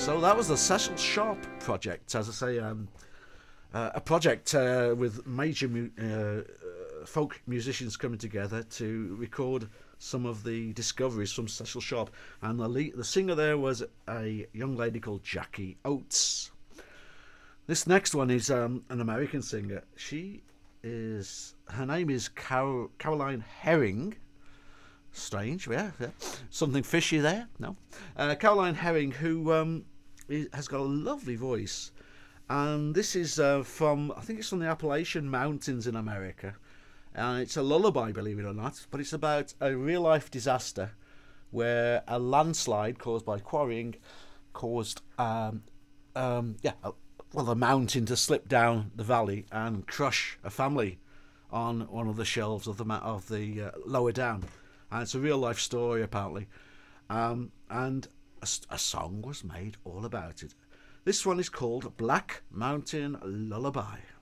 So that was the Cecil Sharp project, as I say, a project with major folk musicians coming together to record some of the discoveries from Cecil Sharp. And the singer there was a young lady called Jackie Oates. This next one is an American singer. Her name is Caroline Herring. Strange, yeah. Something fishy there, no? Caroline Herring, who has got a lovely voice. And this is I think it's from the Appalachian Mountains in America. And it's a lullaby, believe it or not, but it's about a real-life disaster where a landslide caused by quarrying caused the mountain to slip down the valley and crush a family on one of the shelves of the lower down. And it's a real-life story, apparently. And a song was made all about it. This one is called Black Mountain Lullaby.